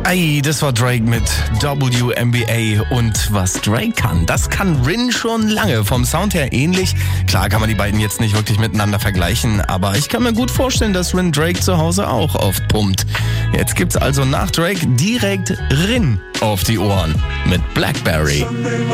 Ei, das war Drake mit WNBA und was Drake kann, das kann Rin schon lange. Vom Sound her ähnlich. Klar kann man die beiden jetzt nicht wirklich miteinander vergleichen, aber ich kann mir gut vorstellen, dass Rin Drake zu Hause auch oft pumpt. Jetzt gibt's also nach Drake direkt Rin auf die Ohren mit Blackberry.